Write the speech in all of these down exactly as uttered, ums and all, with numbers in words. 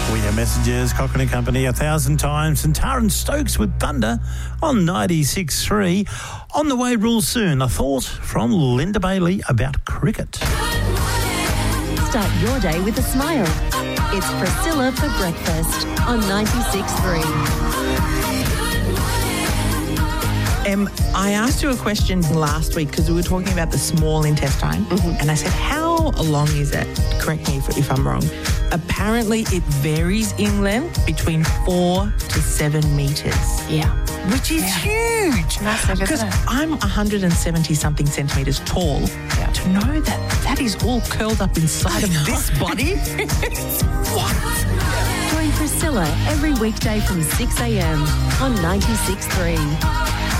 We have messages, Cochrane and Company, a thousand times, and Taran Stokes with Thunder on ninety-six point three. On the way, real soon, a thought from Linda Bailey about cricket. Start your day with a smile. It's Priscilla for breakfast on ninety-six point three. Um, I asked you a question last week because we were talking about the small intestine, mm-hmm. and I said, how long is it? Correct me if, if I'm wrong. Apparently, it varies in length between four to seven metres. Yeah. Which is yeah. huge. Massive, because I'm one hundred seventy something centimetres tall. Yeah. To know that that is all curled up inside of this body. What? Join Priscilla every weekday from six a.m. on ninety-six point three.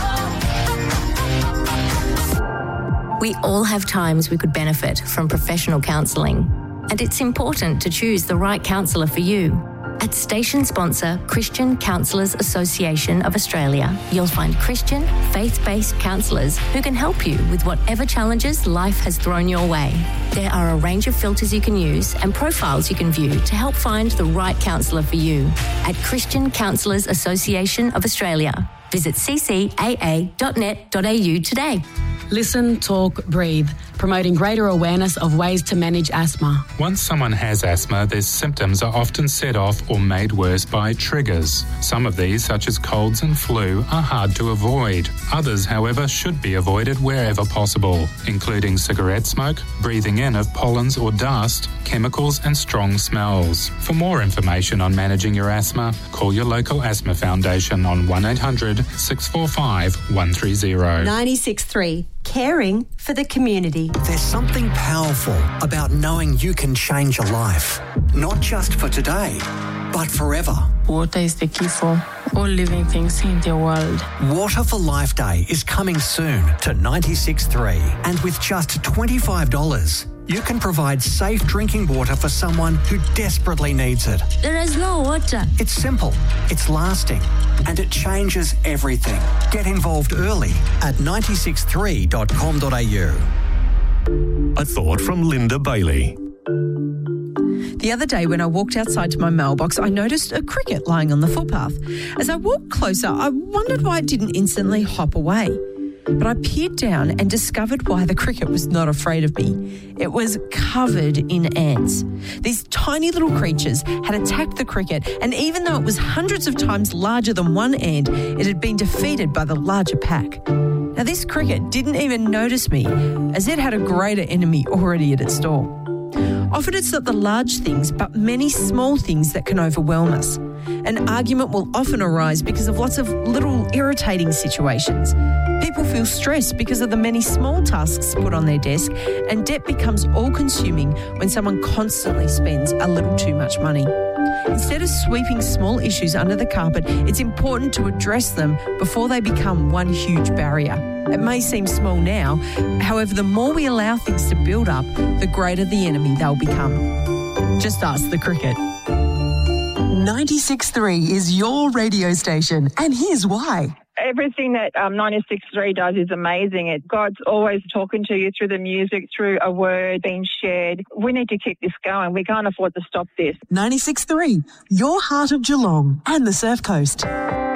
We all have times we could benefit from professional counselling, and it's important to choose the right counsellor for you. At station sponsor Christian Counsellors Association of Australia, you'll find Christian, faith-based counsellors who can help you with whatever challenges life has thrown your way. There are a range of filters you can use and profiles you can view to help find the right counsellor for you. At Christian Counsellors Association of Australia, visit c c a a dot net dot a u today. Listen, talk, breathe, promoting greater awareness of ways to manage asthma. Once someone has asthma, their symptoms are often set off or made worse by triggers. Some of these, such as colds and flu, are hard to avoid. Others, however, should be avoided wherever possible, including cigarette smoke, breathing in of pollens or dust, chemicals and strong smells. For more information on managing your asthma, call your local asthma foundation on one eight hundred six four five one three zero. ninety-six point three. Caring for the community. There's something powerful about knowing you can change a life. Not just for today, but forever. Water is the key for all living things in the world. Water for Life Day is coming soon to ninety-six point three. And with just twenty-five dollars, you can provide safe drinking water for someone who desperately needs it. There is no water. It's simple, it's lasting, and it changes everything. Get involved early at ninety-six three dot com dot a u. A thought from Linda Bailey. The other day when I walked outside to my mailbox, I noticed a cricket lying on the footpath. As I walked closer, I wondered why it didn't instantly hop away. But I peered down and discovered why the cricket was not afraid of me. It was covered in ants. These tiny little creatures had attacked the cricket, and even though it was hundreds of times larger than one ant, it had been defeated by the larger pack. Now, this cricket didn't even notice me, as it had a greater enemy already at its door. Often it's not the large things, but many small things that can overwhelm us. An argument will often arise because of lots of little irritating situations. People feel stressed because of the many small tasks put on their desk, and debt becomes all-consuming when someone constantly spends a little too much money. Instead of sweeping small issues under the carpet, it's important to address them before they become one huge barrier. It may seem small now, however, the more we allow things to build up, the greater the enemy they'll become. Just ask the cricket. ninety-six point three is your radio station, and here's why. Everything that um, ninety-six point three does is amazing. It, God's always talking to you through the music, through a word being shared. We need to keep this going. We can't afford to stop this. ninety-six point three, your heart of Geelong and the Surf Coast.